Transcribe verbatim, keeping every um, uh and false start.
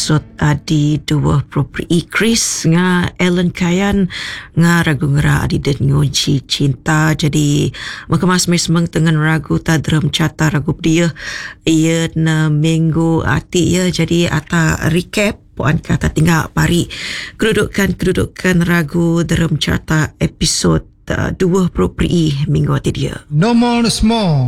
episod adi dua properi Chris nga Ellen Kayan nga ragu ngera adi den ngoji cinta. Jadi makamas mesmeng tengen ragu tadrem cata ragu dia ia na minggu ati ya. Jadi ata recap puan kata tinggal pari kedudukan-kedudukan ragu dalam cata episod uh, dua properi minggu ati dia. No more small.